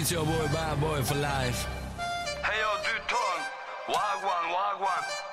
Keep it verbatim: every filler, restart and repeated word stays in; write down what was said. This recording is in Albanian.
It's your boy, Bad Boy for life. Hey yo, du Tone, Wagwan, Wagwan.